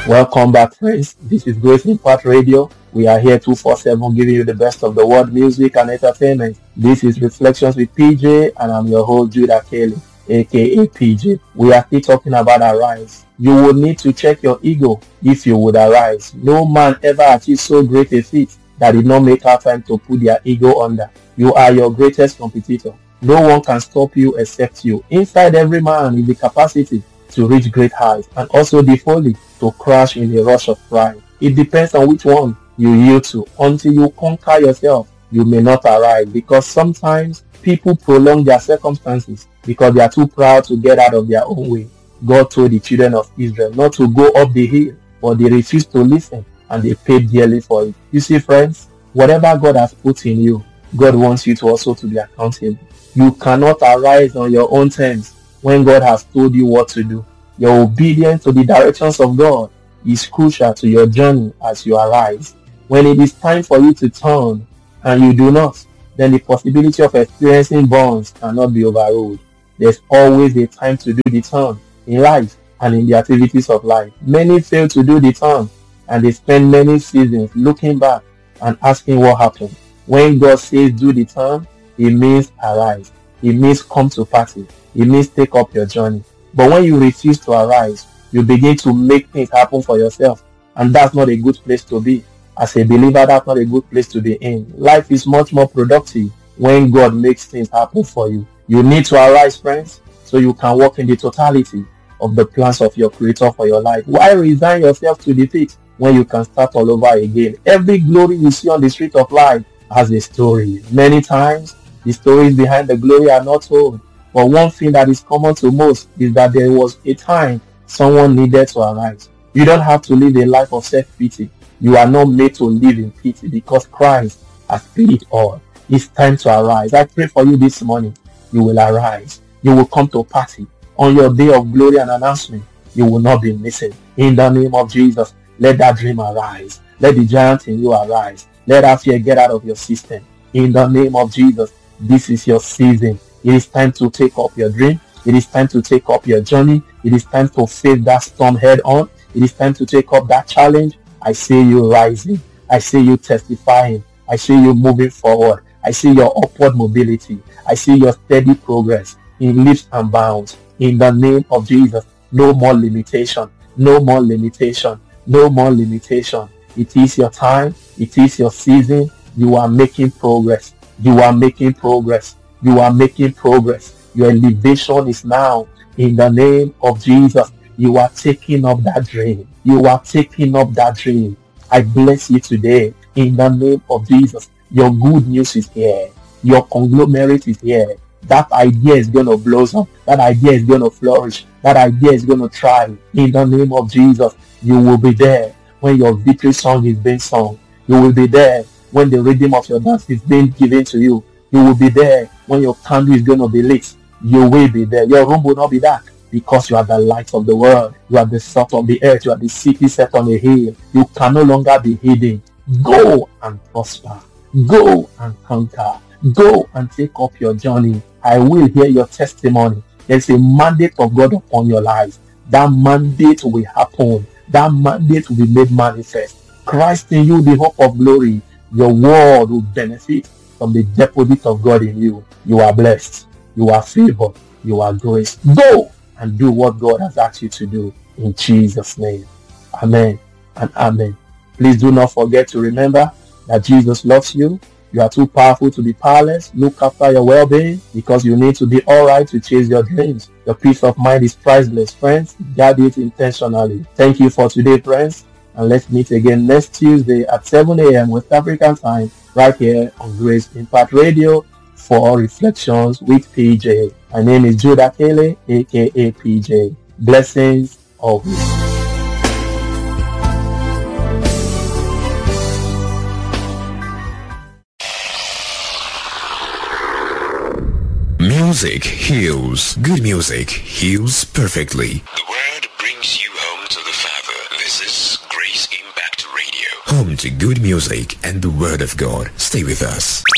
Welcome back, friends. This is Grace Impact Radio. We are here 247 giving you the best of the world music and entertainment. This is Reflections with PJ, and I'm your host, Judah Kelly, aka PJ. We are still talking about arise. You will need to check your ego if you would arise. No man ever achieved so great a feat that did not make out time to put their ego under. You are your greatest competitor. No one can stop you except you. Inside every man is the capacity to reach great heights and also the folly to crash in a rush of pride. It depends on which one you yield to. Until you conquer yourself, you may not arise, because sometimes people prolong their circumstances because they are too proud to get out of their own way. God told the children of Israel not to go up the hill, but they refused to listen and they paid dearly for it. You see, friends, whatever God has put in you, God wants you to also to be accountable. You cannot arise on your own terms when God has told you what to do. Your obedience to the directions of God is crucial to your journey as you arise. When it is time for you to turn and you do not, then the possibility of experiencing bonds cannot be overruled. There's always a time to do the turn in life and in the activities of life. Many fail to do the turn, and they spend many seasons looking back and asking what happened. When God says do the turn, it means arise. It means come to party. It means take up your journey. But when you refuse to arise, you begin to make things happen for yourself. And that's not a good place to be. As a believer, that's not a good place to be in. Life is much more productive when God makes things happen for you. You need to arise, friends, so you can walk in the totality of the plans of your Creator for your life. Why resign yourself to defeat when you can start all over again? Every glory you see on the street of life has a story. Many times, the stories behind the glory are not told. But one thing that is common to most is that there was a time someone needed to arise. You don't have to live a life of self-pity. You are not made to live in pity because Christ has paid it all. It's time to arise. I pray for you this morning. You will arise. You will come to party. On your day of glory and announcement, you will not be missing. In the name of Jesus, let that dream arise. Let the giant in you arise. Let that fear get out of your system. In the name of Jesus, this is your season. It is time to take up your dream. It is time to take up your journey. It is time to face that storm head on. It is time to take up that challenge. I see you rising. I see you testifying. I see you moving forward. I see your upward mobility. I see your steady progress in leaps and bounds. In the name of Jesus, no more limitation. No more limitation. No more limitation. It is your time. It is your season. You are making progress. You are making progress. You are making progress. Your elevation is now. In the name of Jesus, you are taking up that dream. You are taking up that dream. I bless you today. In the name of Jesus, your good news is here. Your conglomerate is here. That idea is going to blossom. That idea is going to flourish. That idea is going to thrive. In the name of Jesus, you will be there when your victory song is being sung. You will be there when the rhythm of your dance is being given to you. You will be there when your candle is going to be lit. You will be there. Your room will not be dark because you are the light of the world. You are the salt of the earth. You are the city set on a hill. You can no longer be hidden. Go and prosper. Go and conquer. Go and take up your journey. I will hear your testimony. There's a mandate of God upon your life. That mandate will happen. That mandate will be made manifest. Christ in you, the hope of glory. Your world will benefit from the deposit of God in you. You are blessed. You are favored. You are graced. Go and do what God has asked you to do in Jesus' name. Amen and amen. Please do not forget to remember that Jesus loves you. You are too powerful to be powerless. Look after your well-being because you need to be all right to chase your dreams. Your peace of mind is priceless, friends. Guard it intentionally. Thank you for today, friends. And let's meet again next Tuesday at 7 a.m. West African time, right here on Grace Impact Radio for Reflections with PJ. My name is Judah Kelly, aka PJ. Blessings always. Music heals. Good music heals perfectly. The word brings you home to the Father. This is Grace Impact Radio. Home to good music and the Word of God. Stay with us.